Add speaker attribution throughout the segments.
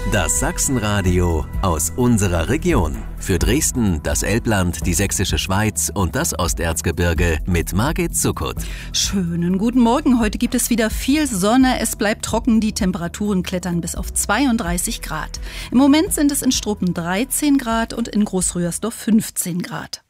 Speaker 1: Das Sachsenradio aus unserer Region. Für Dresden, das Elbland, die Sächsische Schweiz und das Osterzgebirge mit Margit Zuckert.
Speaker 2: Schönen guten Morgen. Heute gibt es wieder viel Sonne. Es bleibt trocken. Die Temperaturen klettern bis auf 32 Grad. Im Moment sind es in Struppen 13 Grad und in Großrührsdorf 15 Grad.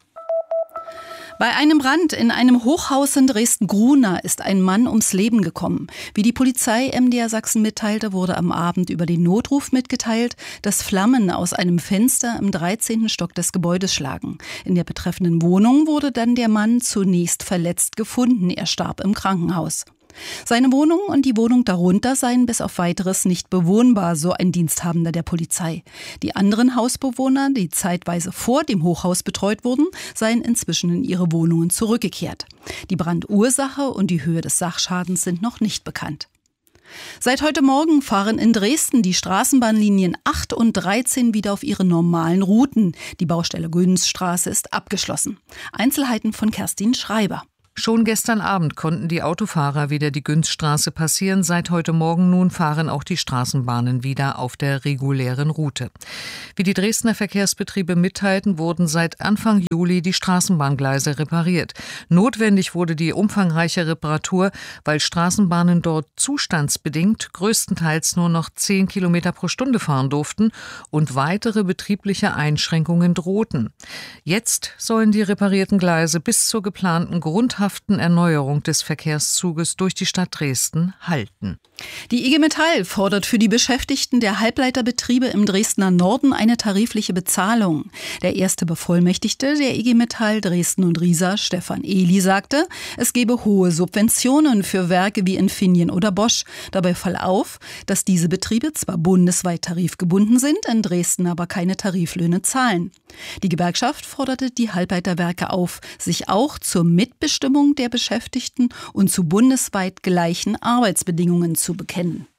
Speaker 2: Bei einem Brand in einem Hochhaus in Dresden-Grunau ist ein Mann ums Leben gekommen. Wie die Polizei MDR Sachsen mitteilte, wurde am Abend über den Notruf mitgeteilt, dass Flammen aus einem Fenster im 13. Stock des Gebäudes schlagen. In der betreffenden Wohnung wurde dann der Mann zunächst verletzt gefunden. Er starb im Krankenhaus. Seine Wohnung und die Wohnung darunter seien bis auf Weiteres nicht bewohnbar, so ein Diensthabender der Polizei. Die anderen Hausbewohner, die zeitweise vor dem Hochhaus betreut wurden, seien inzwischen in ihre Wohnungen zurückgekehrt. Die Brandursache und die Höhe des Sachschadens sind noch nicht bekannt. Seit heute Morgen fahren in Dresden die Straßenbahnlinien 8 und 13 wieder auf ihre normalen Routen. Die Baustelle Günzstraße ist abgeschlossen. Einzelheiten von Kerstin Schreiber.
Speaker 3: Schon gestern Abend konnten die Autofahrer wieder die Günzstraße passieren. Seit heute Morgen nun fahren auch die Straßenbahnen wieder auf der regulären Route. Wie die Dresdner Verkehrsbetriebe mitteilten, wurden seit Anfang Juli die Straßenbahngleise repariert. Notwendig wurde die umfangreiche Reparatur, weil Straßenbahnen dort zustandsbedingt größtenteils nur noch 10 Kilometer pro Stunde fahren durften und weitere betriebliche Einschränkungen drohten. Jetzt sollen die reparierten Gleise bis zur geplanten grundhaften Erneuerung des Verkehrszuges durch die Stadt Dresden halten.
Speaker 2: Die IG Metall fordert für die Beschäftigten der Halbleiterbetriebe im Dresdner Norden eine tarifliche Bezahlung. Der erste Bevollmächtigte der IG Metall Dresden und Riesa, Stefan Ehli, sagte, es gebe hohe Subventionen für Werke wie Infineon oder Bosch. Dabei falle auf, dass diese Betriebe zwar bundesweit tarifgebunden sind, in Dresden aber keine Tariflöhne zahlen. Die Gewerkschaft forderte die Halbleiterwerke auf, sich auch zur Mitbestimmung der Beschäftigten und zu bundesweit gleichen Arbeitsbedingungen zu bekennen.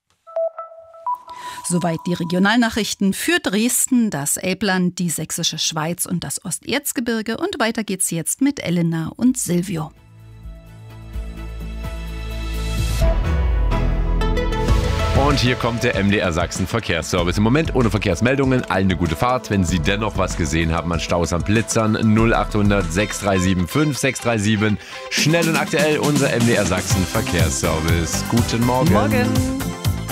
Speaker 2: Soweit die Regionalnachrichten für Dresden, das Elbland, die Sächsische Schweiz und das Osterzgebirge. Und weiter geht's jetzt mit Elena und Silvio.
Speaker 4: Und hier kommt der MDR Sachsen Verkehrsservice. Im Moment ohne Verkehrsmeldungen, allen eine gute Fahrt. Wenn Sie dennoch was gesehen haben an Staus, am Blitzern, 0800 637 5637. Schnell und aktuell unser MDR Sachsen Verkehrsservice. Guten Morgen.
Speaker 3: Morgen.